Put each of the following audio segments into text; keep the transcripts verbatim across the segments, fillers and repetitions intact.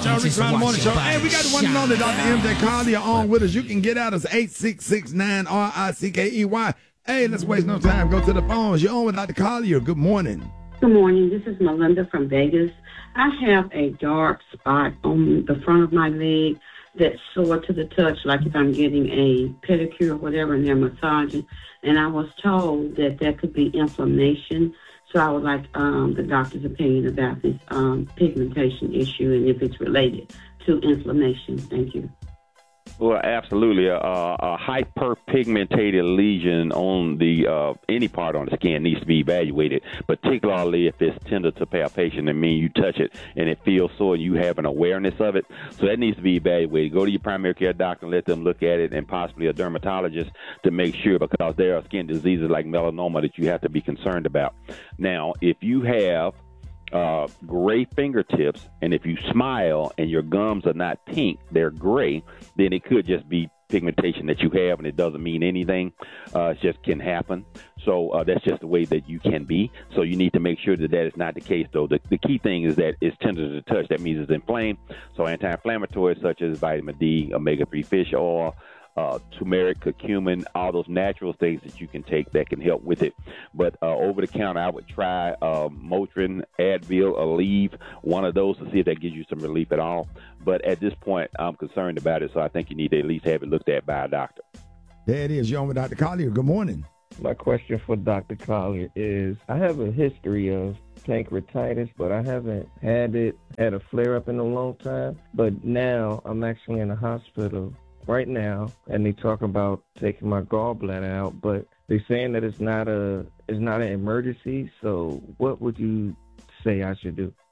Show, Rick Around the Morning Show. Hey, we got the one and only Doctor M J Collier on with us. You can get out as eight six six nine R I C K E Y. Hey, let's waste no time. Go to the phones. You're on with Doctor Collier. Good morning. Good morning. This is Melinda from Vegas. I have a dark spot on the front of my leg that's sore to the touch, like if I'm getting a pedicure or whatever and they're massaging. And I was told that that could be inflammation. So I would like um, the doctor's opinion about this um, pigmentation issue and if it's related to inflammation. Thank you. Well, absolutely. A, a hyperpigmented lesion on the uh, any part on the skin needs to be evaluated, particularly if it's tender to palpation. I mean, you touch it and it feels sore, and you have an awareness of it. So that needs to be evaluated. Go to your primary care doctor and let them look at it, and possibly a dermatologist to make sure, because there are skin diseases like melanoma that you have to be concerned about. Now, if you have Uh, gray fingertips, and if you smile and your gums are not pink, they're gray, then it could just be pigmentation that you have, and it doesn't mean anything. Uh, it just can happen. So uh, that's just the way that you can be. So you need to make sure that that is not the case, though. The, the key thing is that it's tender to the touch. That means it's inflamed. So anti-inflammatories such as vitamin D, omega three fish oil, Uh, turmeric, curcumin, all those natural things that you can take that can help with it. But uh, over the counter, I would try uh, Motrin, Advil, Aleve, one of those to see if that gives you some relief at all. But at this point, I'm concerned about it, so I think you need to at least have it looked at by a doctor. There it is. You're on with Doctor Collier. Good morning. My question for Doctor Collier is, I have a history of pancreatitis, but I haven't had it, had a flare-up in a long time. But now I'm actually in the hospital right now, and they talk about taking my gallbladder out, but they're saying that it's not a it's not an emergency. So what would you say I should do?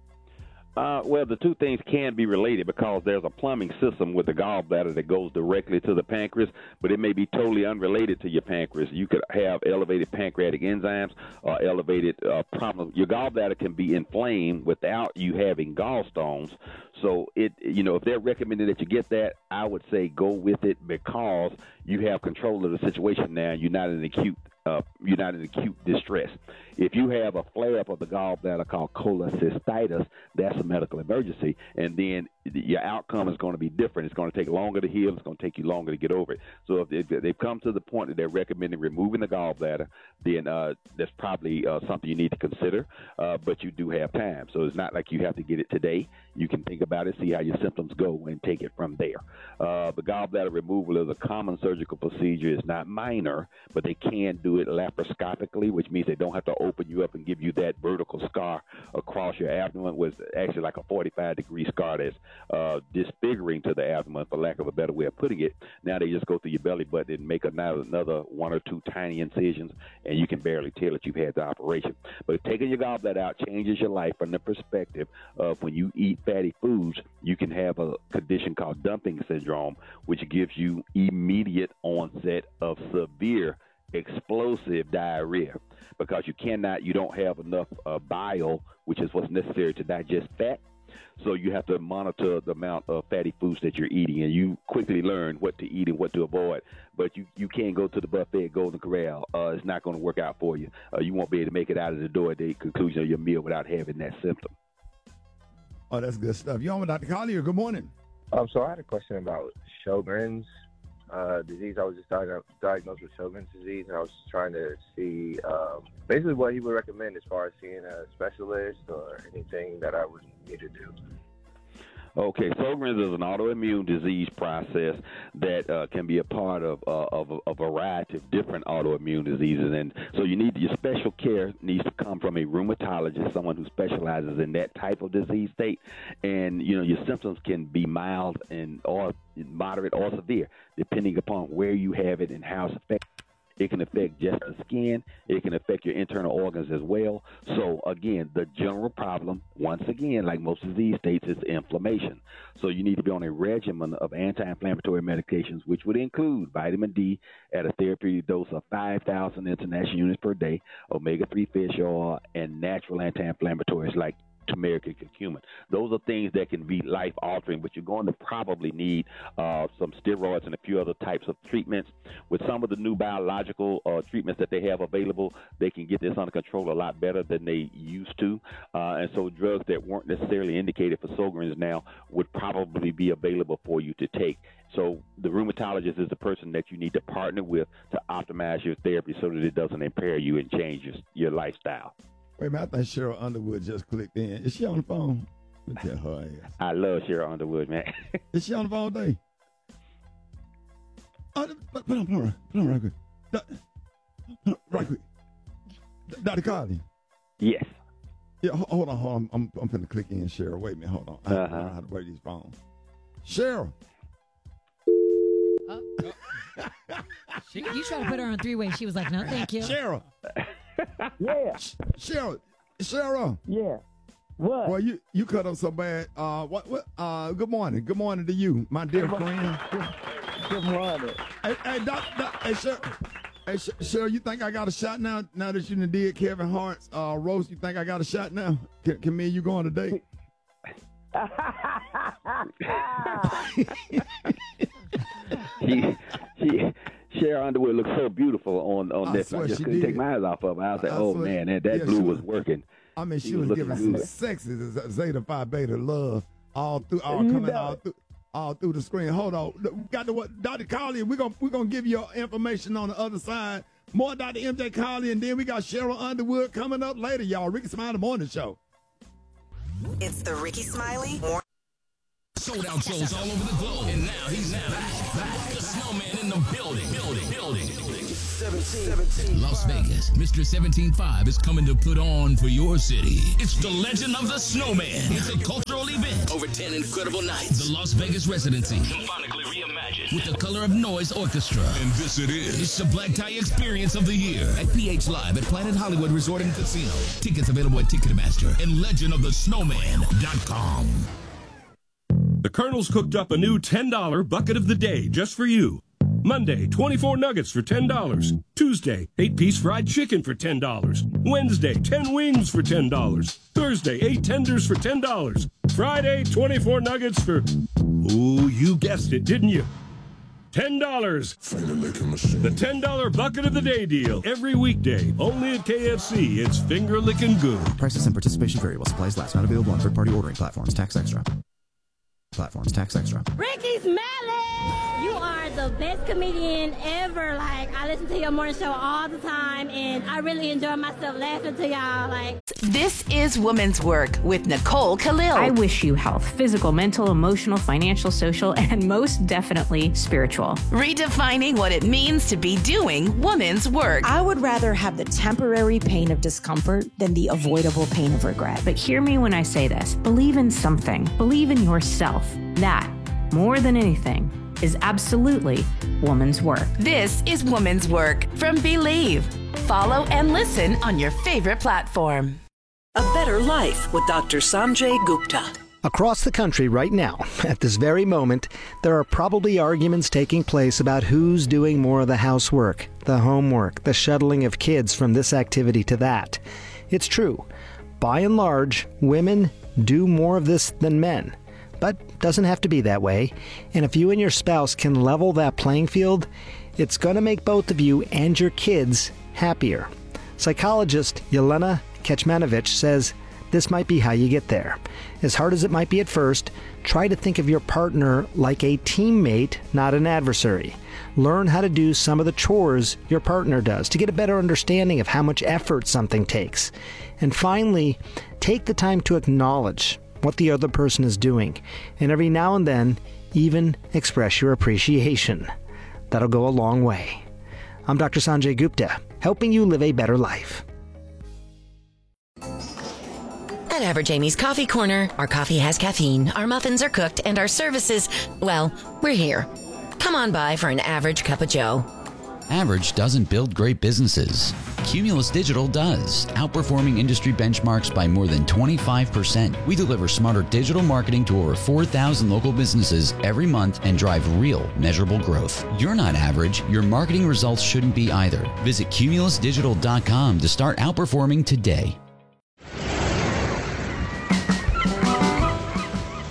Uh, well, the two things can be related because there's a plumbing system with the gallbladder that goes directly to the pancreas, but it may be totally unrelated to your pancreas. You could have elevated pancreatic enzymes or elevated uh, problems. Your gallbladder can be inflamed without you having gallstones. So, it, you know, if they're recommending that you get that, I would say go with it because you have control of the situation now. You're not in acute Uh, you're not in acute distress. If you have a flare-up of the gallbladder called cholecystitis, that's a medical emergency, and then your outcome is going to be different. It's going to take longer to heal. It's going to take you longer to get over it. So if they've come to the point that they're recommending removing the gallbladder, then uh, that's probably uh, something you need to consider, uh, but you do have time. So it's not like you have to get it today. You can think about it, see how your symptoms go, and take it from there. Uh, the gallbladder removal is a common surgical procedure. It's not minor, but they can do it laparoscopically, which means they don't have to open you up and give you that vertical scar across your abdomen, was actually like a forty-five degree scar that's uh, disfiguring to the abdomen, for lack of a better way of putting it. Now they just go through your belly button and make another, another one or two tiny incisions, and you can barely tell that you've had the operation. But taking your gallbladder out changes your life from the perspective of when you eat fatty foods, you can have a condition called dumping syndrome, which gives you immediate onset of severe explosive diarrhea because you cannot, you don't have enough uh, bile, which is what's necessary to digest fat. So you have to monitor the amount of fatty foods that you're eating, and you quickly learn what to eat and what to avoid. But you, you can't go to the buffet at Golden Corral. Uh, it's not going to work out for you. Uh, you won't be able to make it out of the door at the conclusion of your meal without having that symptom. Oh, that's good stuff. You're on with Doctor Collier. Good morning. Um, so I had a question about Sjogren's uh, disease. I was just diag- diagnosed with Sjogren's disease, and I was just trying to see um, basically what he would recommend as far as seeing a specialist or anything that I would need to do. Okay, Sjogren's is an autoimmune disease process that uh, can be a part of, uh, of a, a variety of different autoimmune diseases, and so you need your special care needs to come from a rheumatologist, someone who specializes in that type of disease state. And you know your symptoms can be mild and or moderate or severe, depending upon where you have it and how it's affected. It can affect just the skin. It can affect your internal organs as well. So, again, the general problem, once again, like most disease states, is inflammation. So you need to be on a regimen of anti-inflammatory medications, which would include vitamin D at a therapeutic dose of five thousand international units per day, omega three fish oil, and natural anti-inflammatories like turmeric and curcumin. Those are things that can be life-altering, but you're going to probably need uh, some steroids and a few other types of treatments. With some of the new biological uh, treatments that they have available, they can get this under control a lot better than they used to. Uh, and so drugs that weren't necessarily indicated for Sjogren's now would probably be available for you to take. So the rheumatologist is the person that you need to partner with to optimize your therapy so that it doesn't impair you and change your, your lifestyle. Wait a minute, I think Cheryl Underwood just clicked in. Is she on the phone? Look at her ass. I love Cheryl Underwood, man. Is she on the phone today? Oh, put, put on, put on, put on right quick. Put on, right quick. Doctor Carly. Yes. Yeah, hold on, hold on. I'm, I'm finna click in, Cheryl. Wait a minute, hold on. I uh-huh. don't know how to work these phones. Cheryl. Uh, she, you tried to put her on three-way. She was like, no, thank you. Cheryl. Yeah. Cheryl. Cheryl. Yeah. What? Well, you, you cut up so bad. Uh, what? What? Uh, good morning. Good morning to you, my dear Good friend. Good morning. Hey, hey, doc, doc, hey, Cheryl. Hey, Cheryl, you think I got a shot now? Now that you done did Kevin Hart's uh, roast, you think I got a shot now? Can, can me and you go on a date? she, she, Cheryl Underwood looks so beautiful on on I this. swear I just she couldn't did. take my eyes off of her. I was like, I oh swear- man, that, that yeah, blue she was was- working. I mean, she She was was giving looking some good. sexy Zeta Phi Beta love all through, all You coming know all it. through, all through the screen. Hold on, Look, we got the what? Doctor Colley. We're gonna we're gonna give you your information on the other side. More Doctor M J Colley, and then we got Cheryl Underwood coming up later, y'all. Ricky Smiley Morning Show. It's the Ricky Smiley Morning. Sold out shows all over the globe. And now he's now back, back. The snowman in the building. Building. Building. Las Vegas. Mister seventeen five is coming to put on for your city. It's the legend of the snowman. It's a cultural event. Over ten incredible nights. The Las Vegas residency. Symphonically reimagined. With the Color of Noise Orchestra. And this it is. It's the black tie experience of the year. At P H Live at Planet Hollywood Resort and Casino. Tickets available at Ticketmaster and legend of the snowman dot com. The Colonel's cooked up a new ten dollar bucket of the day just for you. Monday, twenty-four nuggets for ten dollars. Tuesday, eight piece fried chicken for ten dollars. Wednesday, ten wings for ten dollars. Thursday, eight tenders for ten dollars. Friday, twenty-four nuggets for... Ooh, you guessed it, didn't you? ten dollars. The ten dollar bucket of the day deal. Every weekday, only at K F C. It's finger licking good. Prices and participation vary while supplies last. Not available on third-party ordering platforms. Tax extra. Platforms. Tax extra. Ricky Smiley! You are the best comedian ever. Like, I listen to your morning show all the time, and I really enjoy myself laughing to y'all. Like, This is Woman's Work with Nicole Khalil. I wish you health, physical, mental, emotional, financial, social, and most definitely spiritual. Redefining what it means to be doing woman's work. I would rather have the temporary pain of discomfort than the avoidable pain of regret. But hear me when I say this. Believe in something. Believe in yourself. That, more than anything, is absolutely woman's work. This is Woman's Work from Believe. Follow and listen on your favorite platform. A Better Life with Doctor Sanjay Gupta. Across the country right now, at this very moment, there are probably arguments taking place about who's doing more of the housework, the homework, the shuttling of kids from this activity to that. It's true. By and large, women do more of this than men. But doesn't have to be that way. And if you and your spouse can level that playing field, it's going to make both of you and your kids happier. Psychologist Yelena Kecmanovic says this might be how you get there. As hard as it might be at first, try to think of your partner like a teammate, not an adversary. Learn how to do some of the chores your partner does to get a better understanding of how much effort something takes. And finally, take the time to acknowledge what the other person is doing, and every now and then, even express your appreciation. That'll go a long way. I'm Doctor Sanjay Gupta, helping you live a better life. At Average Amy's Coffee Corner, our coffee has caffeine, our muffins are cooked, and our services, well, we're here. Come on by for an average cup of joe. Average doesn't build great businesses. Cumulus Digital does, outperforming industry benchmarks by more than twenty-five percent. We deliver smarter digital marketing to over four thousand local businesses every month and drive real, measurable growth. You're not average. Your marketing results shouldn't be either. Visit cumulus digital dot com to start outperforming today.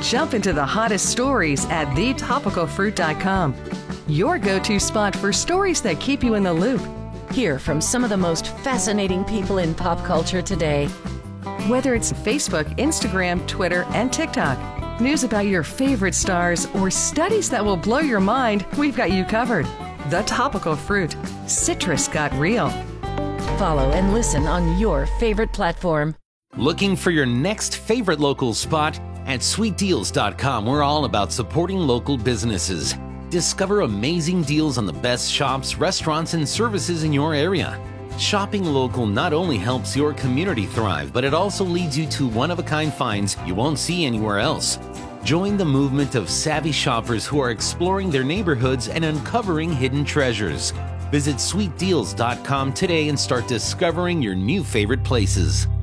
Jump into the hottest stories at the topical fruit dot com. Your go-to spot for stories that keep you in the loop. Hear from some of the most fascinating people in pop culture today. Whether it's Facebook, Instagram, Twitter, and TikTok, news about your favorite stars, or studies that will blow your mind, we've got you covered. The Topical Fruit. Citrus got real. Follow and listen on your favorite platform. Looking for your next favorite local spot? At sweet deals dot com, we're all about supporting local businesses. Discover amazing deals on the best shops, restaurants, and services in your area. Shopping local not only helps your community thrive, but it also leads you to one-of-a-kind finds you won't see anywhere else. Join the movement of savvy shoppers who are exploring their neighborhoods and uncovering hidden treasures. Visit sweet deals dot com today and start discovering your new favorite places.